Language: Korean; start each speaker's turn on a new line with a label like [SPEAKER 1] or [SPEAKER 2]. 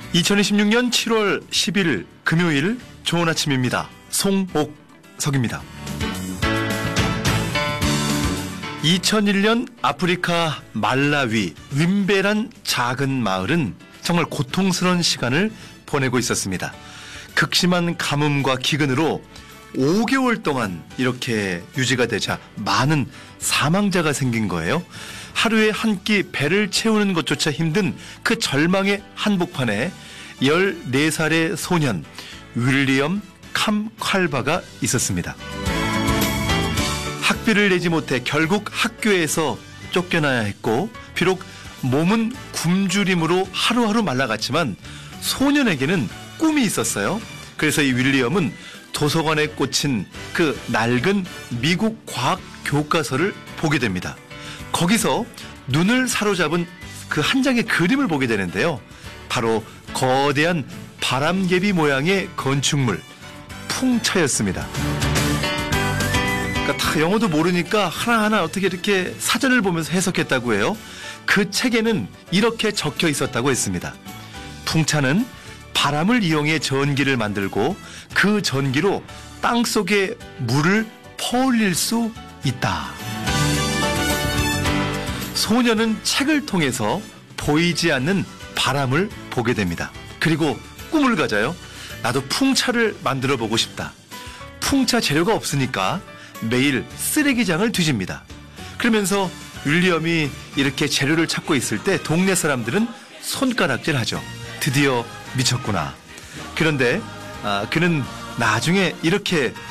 [SPEAKER 1] 2026년 7월 10일 금요일 좋은 아침입니다. 송옥석입니다. 2001년 아프리카 말라위 윈베란 작은 마을은 정말 고통스러운 시간을 보내고 있었습니다. 극심한 가뭄과 기근으로 5개월 동안 이렇게 유지가 되자 많은 사망자가 생긴 거예요. 하루에 한 끼 배를 채우는 것조차 힘든 그 절망의 한복판에 14살의 소년 윌리엄 캄칼바가 있었습니다. 학비를 내지 못해 결국 학교에서 쫓겨나야 했고, 비록 몸은 굶주림으로 하루하루 말라갔지만 소년에게는 꿈이 있었어요. 그래서 이 윌리엄은 도서관에 꽂힌 그 낡은 미국 과학 교과서를 보게 됩니다. 거기서 눈을 사로잡은 그 한 장의 그림을 보게 되는데요. 바로 거대한 바람개비 모양의 건축물 풍차였습니다. 그러니까 다 영어도 모르니까 하나하나 어떻게 이렇게 사전을 보면서 해석했다고 해요. 그 책에는 이렇게 적혀 있었다고 했습니다. 풍차는 바람을 이용해 전기를 만들고 그 전기로 땅속에 물을 퍼올릴 수 있다. 소녀는 책을 통해서 보이지 않는 바람을 보게 됩니다. 그리고 꿈을 가져요. 나도 풍차를 만들어 보고 싶다. 풍차 재료가 없으니까 매일 쓰레기장을 뒤집니다. 그러면서 윌리엄이 이렇게 재료를 찾고 있을 때 동네 사람들은 손가락질하죠. 드디어 미쳤구나. 그런데 그는 나중에 이렇게